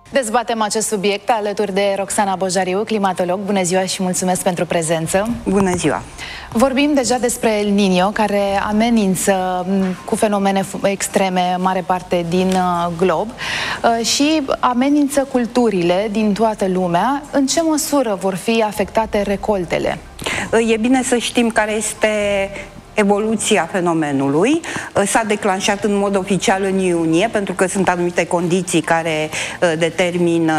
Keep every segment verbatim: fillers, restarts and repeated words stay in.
Dezbatem acest subiect alături de Roxana Bojariu, climatolog. Bună ziua și mulțumesc pentru prezență. Bună ziua! Vorbim deja despre El Niño, care amenință cu fenomene extreme mare parte din glob și amenință culturile din toată lumea. În ce măsură vor fi afectate recoltele? E bine să știm care este evoluția fenomenului. S-a declanșat în mod oficial în iunie, pentru că sunt anumite condiții care determină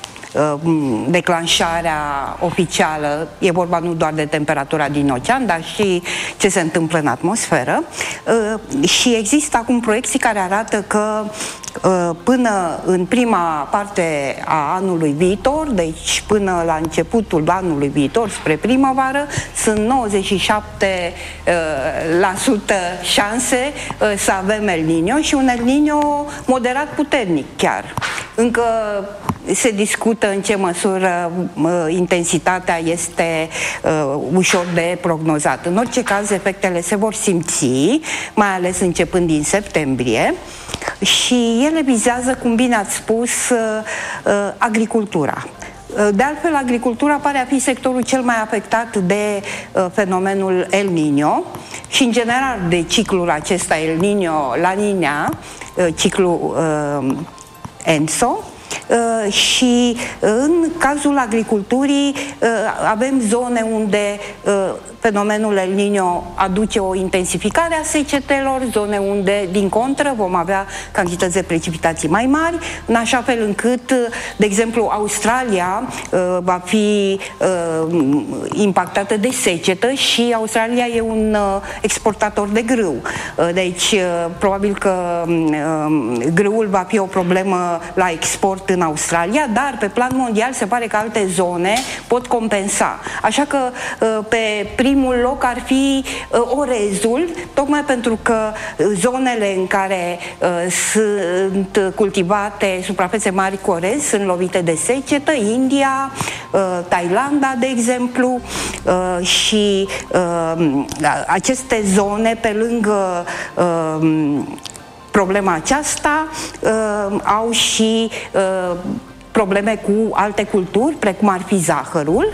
declanșarea oficială. E vorba nu doar de temperatura din ocean, dar și ce se întâmplă în atmosferă. Și există acum proiecții care arată că până în prima parte a anului viitor, deci până la începutul anului viitor, spre primăvară, sunt nouăzeci și șapte la sută șanse să avem El Niño și un El Niño moderat puternic chiar. Încă se discută în ce măsură uh, intensitatea este uh, ușor de prognozat. În orice caz, efectele se vor simți, mai ales începând din septembrie, și ele vizează, cum bine ați spus, uh, uh, agricultura. De altfel, agricultura pare a fi sectorul cel mai afectat de uh, fenomenul El Niño și, în general, de ciclul acesta El Niño, La Niña, uh, ciclul uh, ENSO. Uh, și uh, în cazul agriculturii uh, avem zone unde uh, fenomenul El Niño aduce o intensificare a secetelor, zone unde, din contră, vom avea cantități de precipitații mai mari, în așa fel încât, de exemplu, Australia uh, va fi uh, impactată de secetă și Australia e un uh, exportator de grâu. Uh, deci, uh, probabil că uh, grâul va fi o problemă la export în Australia, dar pe plan mondial se pare că alte zone pot compensa. Așa că uh, pe primul loc ar fi uh, orezul, tocmai pentru că zonele în care uh, sunt cultivate suprafețe mari cu orez sunt lovite de secetă, India, uh, Thailanda, de exemplu, uh, și uh, aceste zone, pe lângă uh, problema aceasta, uh, au și uh, probleme cu alte culturi, precum ar fi zahărul,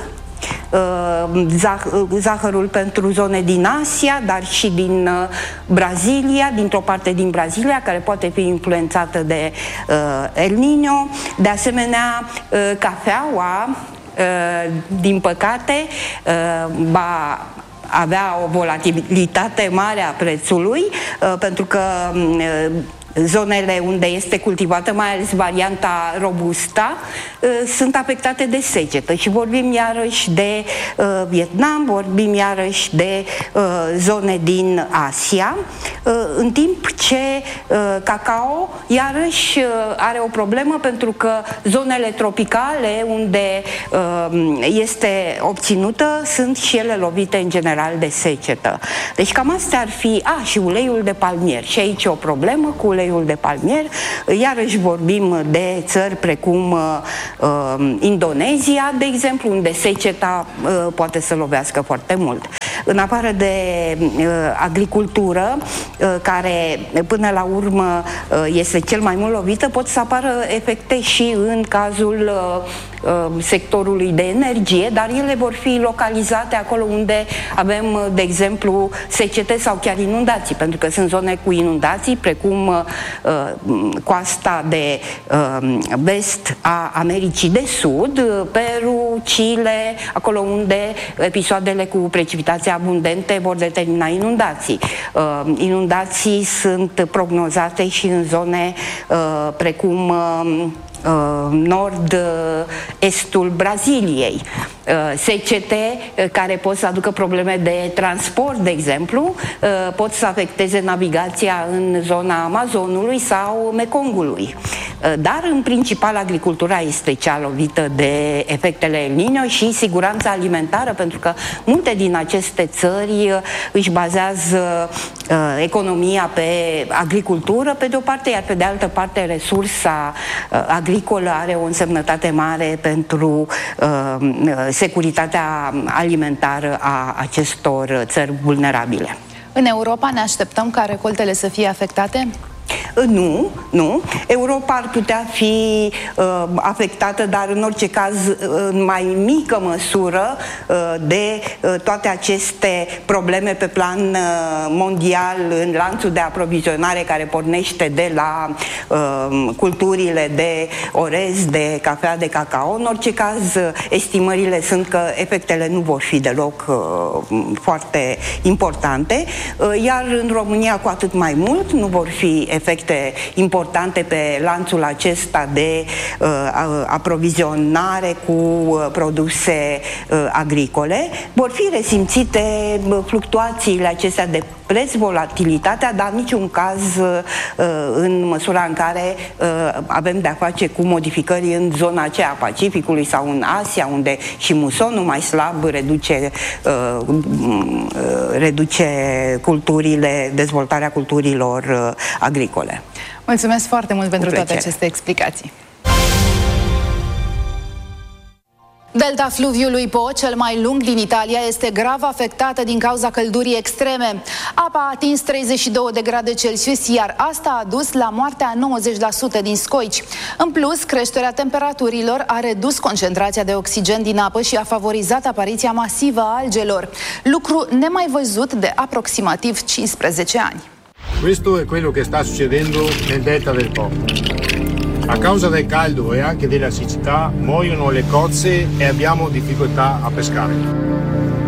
zahărul pentru zone din Asia, dar și din Brazilia, dintr-o parte din Brazilia, care poate fi influențată de uh, El Niño. De asemenea, uh, cafeaua, uh, din păcate, uh, va avea o volatilitate mare a prețului, uh, pentru că uh, zonele unde este cultivată, mai ales varianta robusta, sunt afectate de secetă și vorbim iarăși de uh, Vietnam, vorbim iarăși de uh, zone din Asia, uh, în timp ce uh, cacao iarăși uh, are o problemă, pentru că zonele tropicale unde uh, este obținută sunt și ele lovite în general de secetă. Deci cam astea ar fi, a, și uleiul de palmier, și aici e o problemă cu uleiul de palmier, iarăși vorbim de țări precum uh, Uh, Indonezia, de exemplu, unde seceta uh, poate să lovească foarte mult. În afară de uh, agricultură, uh, care până la urmă uh, este cel mai mult lovită, pot să apară efecte și în cazul uh, uh, sectorului de energie, dar ele vor fi localizate acolo unde avem, de exemplu, secete sau chiar inundații, pentru că sunt zone cu inundații, precum uh, coasta de uh, vest a Americii de Sud, Peru, Chile, acolo unde episoadele cu precipitații abundente vor determina inundații. Uh, inundații sunt prognozate și în zone uh, precum uh, nord-estul Braziliei. Secete care pot să aducă probleme de transport, de exemplu, pot să afecteze navigația în zona Amazonului sau Mekongului. Dar, în principal, agricultura este cea lovită de efectele El Niño și siguranța alimentară, pentru că multe din aceste țări își bazează economia pe agricultură, pe de o parte, iar pe de altă parte resursa agricolă are o însemnătate mare pentru securitatea alimentară a acestor țări vulnerabile. În Europa ne așteptăm ca recoltele să fie afectate? Nu, nu. Europa ar putea fi uh, afectată, dar în orice caz în mai mică măsură uh, de uh, toate aceste probleme pe plan uh, mondial în lanțul de aprovizionare care pornește de la uh, culturile de orez, de cafea, de cacao. În orice caz, estimările sunt că efectele nu vor fi deloc uh, foarte importante, uh, iar în România cu atât mai mult nu vor fi efecte importante pe lanțul acesta de uh, aprovizionare cu uh, produse uh, agricole. Vor fi resimțite uh, fluctuațiile acestea de preț, volatilitatea, dar în niciun caz uh, în măsura în care uh, avem de-a face cu modificări în zona aceea a Pacificului sau în Asia, unde și musonul mai slab reduce, uh, uh, reduce culturile, dezvoltarea culturilor uh, agricole. Mulțumesc foarte mult pentru toate aceste explicații. Delta fluviului Po, cel mai lung din Italia, este grav afectată din cauza căldurii extreme. Apa a atins treizeci și două de grade Celsius, iar asta a dus la moartea a nouăzeci la sută din scoici. În plus, creșterea temperaturilor a redus concentrația de oxigen din apă și a favorizat apariția masivă a algelor, lucru nemai văzut de aproximativ cincisprezece ani. Questo è quello che sta succedendo nel delta del Po. A causa del caldo e anche della siccità muoiono le cozze e abbiamo difficoltà a pescare.